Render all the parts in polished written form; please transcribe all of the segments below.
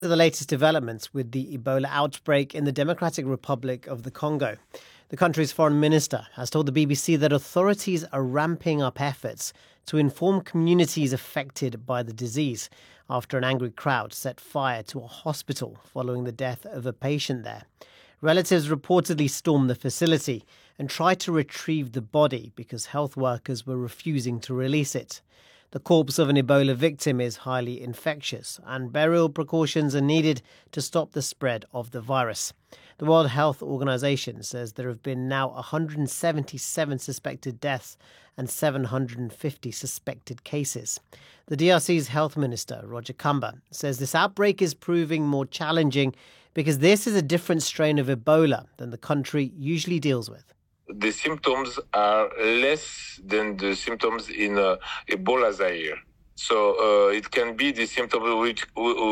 The latest developments with the Ebola outbreak in the Democratic Republic of the Congo. The country's foreign minister has told the BBC that authorities are ramping up efforts to inform communities affected by the disease after an angry crowd set fire to a hospital following the death of a patient there. Relatives reportedly stormed the facility and tried to retrieve the body because health workers were refusing to release it. The corpse of an Ebola victim is highly infectious and burial precautions are needed to stop the spread of the virus. The World Health Organization says there have been now 177 suspected deaths and 750 suspected cases. The DRC's health minister, Roger Kamba, says this outbreak is proving more challenging because this is a different strain of Ebola than the country usually deals with. The symptoms are less than the symptoms in Ebola Zaire. So it can be the symptoms which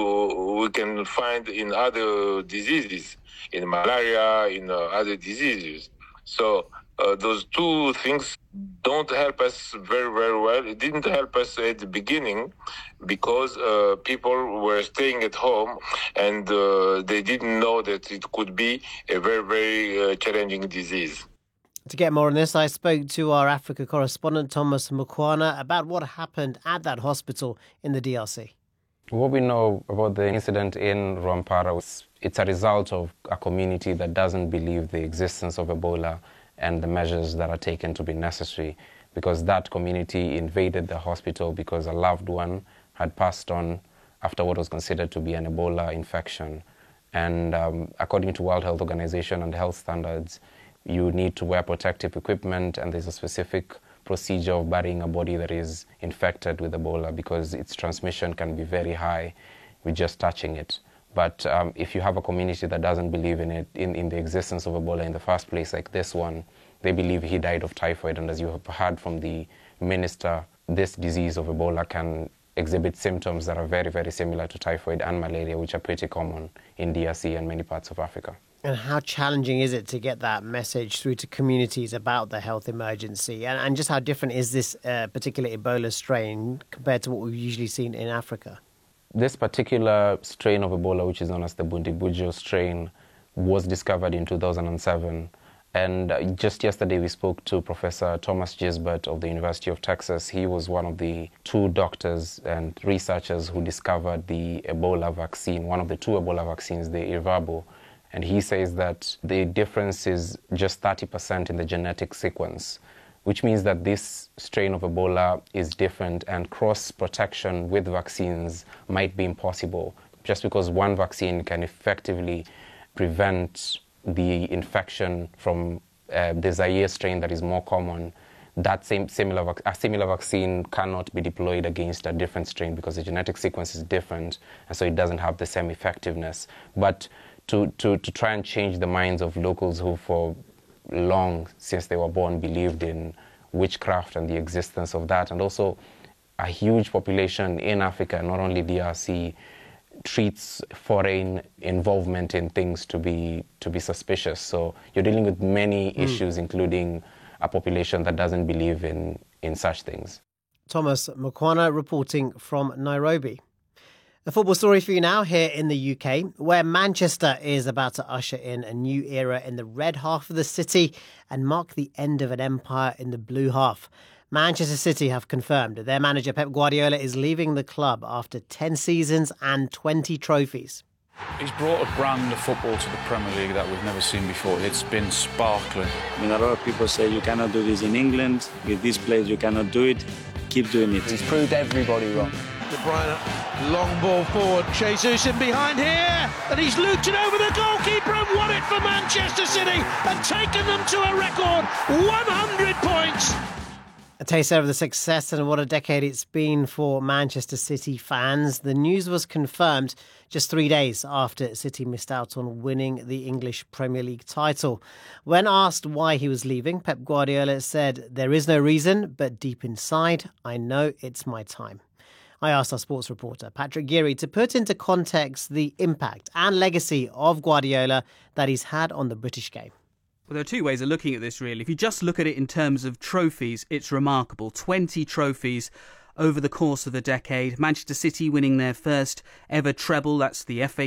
we can find in other diseases, in malaria, in other diseases. So those two things don't help us very, very well. It didn't help us at the beginning because people were staying at home and they didn't know that it could be a very, very challenging disease. To get more on this, I spoke to our Africa correspondent, Thomas Mukwana, about what happened at that hospital in the DRC. What we know about the incident in Rwampara, it's a result of a community that doesn't believe the existence of Ebola and the measures that are taken to be necessary, because that community invaded the hospital because a loved one had passed on after what was considered to be an Ebola infection. And according to World Health Organization and health standards, you need to wear protective equipment, and there's a specific procedure of burying a body that is infected with Ebola because its transmission can be very high with just touching it. But if you have a community that doesn't believe in it, in the existence of Ebola in the first place, like this one, they believe he died of typhoid. And as you have heard from the minister, this disease of Ebola can exhibit symptoms that are very, very similar to typhoid and malaria, which are pretty common in DRC and many parts of Africa. And how challenging is it to get that message through to communities about the health emergency? And just how different is this particular Ebola strain compared to what we've usually seen in Africa? This particular strain of Ebola, which is known as the Bundibugyo strain, was discovered in 2007. And just yesterday we spoke to Professor Thomas Gisbert of the University of Texas. He was one of the two doctors and researchers who discovered the Ebola vaccine, one of the two Ebola vaccines, the Irvabo. And he says that the difference is just 30% in the genetic sequence, which means that this strain of Ebola is different and cross-protection with vaccines might be impossible. Just because one vaccine can effectively prevent the infection from the Zaire strain that is more common, a similar vaccine cannot be deployed against a different strain because the genetic sequence is different, and so it doesn't have the same effectiveness. But to try and change the minds of locals who for long, since they were born, believed in witchcraft and the existence of that, and also a huge population in Africa, not only DRC, treats foreign involvement in things to be suspicious. So you're dealing with many issues, including a population that doesn't believe in such things. Thomas Mukwana reporting from Nairobi. A football story for you now here in the UK, where Manchester is about to usher in a new era in the red half of the city and mark the end of an empire in the blue half. Manchester City have confirmed that their manager Pep Guardiola is leaving the club after 10 seasons and 20 trophies. He's brought a brand of football to the Premier League that we've never seen before. It's been sparkling. I mean, a lot of people say you cannot do this in England. With these players, you cannot do it. Keep doing it. He's proved everybody wrong. De Bruyne, long ball forward. Jesus in behind here, and he's looped it over the goalkeeper and won it for Manchester City and taken them to a record 100 points. A taster of the success and what a decade it's been for Manchester City fans. The news was confirmed just 3 days after City missed out on winning the English Premier League title. When asked why he was leaving, Pep Guardiola said, "There is no reason, but deep inside, I know it's my time." I asked our sports reporter, Patrick Geary, to put into context the impact and legacy of Guardiola that he's had on the British game. Well, there are two ways of looking at this, really. If you just look at it in terms of trophies, it's remarkable. 20 trophies over the course of a decade. Manchester City winning their first ever treble. That's the FA